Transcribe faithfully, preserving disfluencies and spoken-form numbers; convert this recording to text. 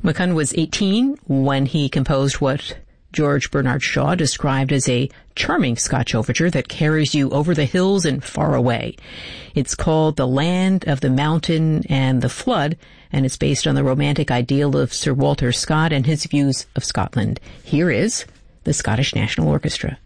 McCunn was eighteen when he composed what George Bernard Shaw described as a charming Scotch overture that carries you over the hills and far away. It's called The Land of the Mountain and the Flood, and it's based on the romantic ideal of Sir Walter Scott and his views of Scotland. Here is the Scottish National Orchestra.